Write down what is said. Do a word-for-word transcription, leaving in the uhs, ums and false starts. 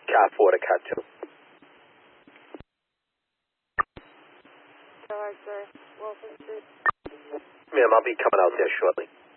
Cat four to Cat two. All right, sir. Wilson Street. Ma'am, I'll be coming out there shortly.